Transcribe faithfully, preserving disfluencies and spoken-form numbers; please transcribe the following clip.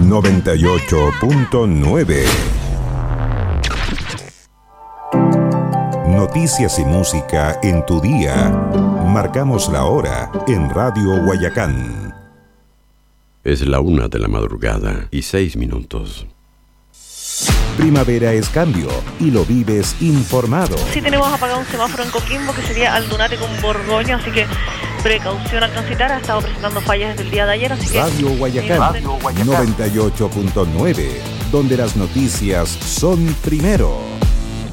noventa y ocho punto nueve. Noticias y música en tu día. Marcamos la hora en Radio Guayacán. Es la una de la madrugada y seis minutos. Primavera es cambio y lo vives informado. Sí tenemos apagado un semáforo en Coquimbo que sería Aldunate con Borgoño, así que precaución al transitar. Ha estado presentando fallas desde el día de ayer, así que... Radio Guayacán, Radio Guayacán. noventa y ocho punto nueve, donde las noticias son primero.